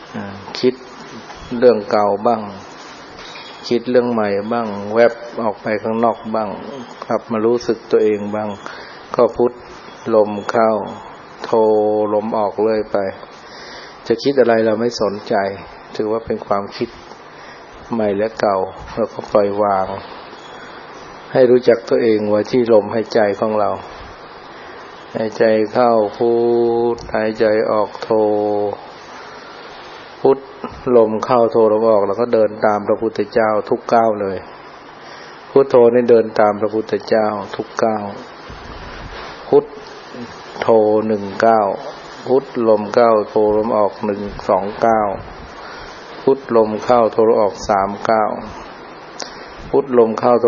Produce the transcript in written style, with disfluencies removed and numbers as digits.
คิดเรื่องเก่าบ้างคิดเรื่องใหม่บ้างแวบออกไปข้างนอกบ้างกลับมารู้สึกตัวเองบ้างก็พุทลมเข้าโทลมออกเรื่อยไปจะคิดอะไรเราไม่สนใจถือว่าเป็นความคิดใหม่และเก่าเราก็ปล่อยวางให้รู้จักตัวเองไว้ที่ลมหายใจของเราหายใจเข้าพุทหายใจออกโทพุทลมเข้าโทลมออกแล้วก็เดินตามพระพุทธเจ้าทุกก้าวเลยพุทโธนี่เดินตามพระพุทธเจ้าทุกก้าวพุทโธ1 ก้าวพุทลมเข้าโทลมออก2 ก้าวพุทลมเข้าโทลมออก3 ก้าวพุทลมเข้าโท